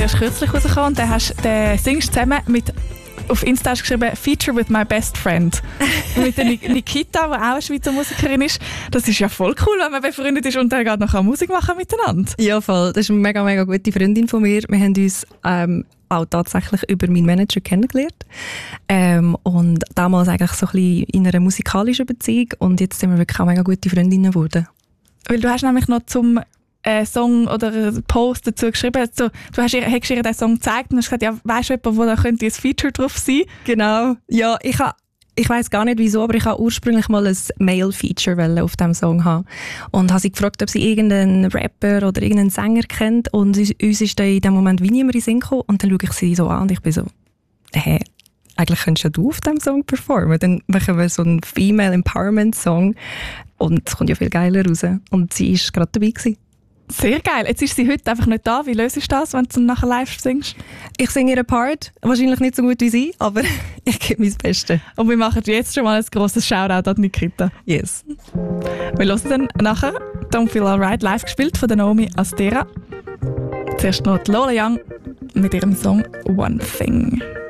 Der ist kürzlich rausgekommen und den singst du zusammen mit, auf Insta hast du geschrieben, «Feature with my best friend». Mit der Nikita, die auch eine Schweizer Musikerin ist. Das ist ja voll cool, wenn man befreundet ist und dann geht nachher Musik machen miteinander. Ja, voll. Das ist eine mega, mega gute Freundin von mir. Wir haben uns auch tatsächlich über meinen Manager kennengelernt. Und damals eigentlich so ein bisschen in einer musikalischen Beziehung. Und jetzt sind wir wirklich auch mega gute Freundinnen geworden. Weil du hast nämlich noch zum Song oder Post dazu geschrieben. Also, du hast ihr den Song gezeigt und hast gesagt, ja, weisst du jemanden, wo da könnte ein Feature drauf sein? Genau. Ja, ich weiss gar nicht wieso, aber ich wollte ursprünglich mal ein Male-Feature auf diesem Song haben. Und habe sie gefragt, ob sie irgendeinen Rapper oder irgendeinen Sänger kennt. Und uns ist dann in dem Moment wie niemand in den Sinn gekommen. Und dann schaue ich sie so an und ich bin so, eigentlich könntest du auf diesem Song performen. Dann machen wir so einen Female Empowerment Song. Und es kommt ja viel geiler raus. Und sie war gerade dabei gewesen. Sehr geil. Jetzt ist sie heute einfach nicht da. Wie löst du das, wenn du nachher live singst? Ich singe ihren Part. Wahrscheinlich nicht so gut wie sie, aber ich gebe mein Bestes. Und wir machen jetzt schon mal ein grosses Shoutout an Nikita. Yes. Wir hören dann nachher «Don't Feel Alright» live gespielt von der Naomi Astera. Zuerst noch die Lola Young mit ihrem Song «One Thing».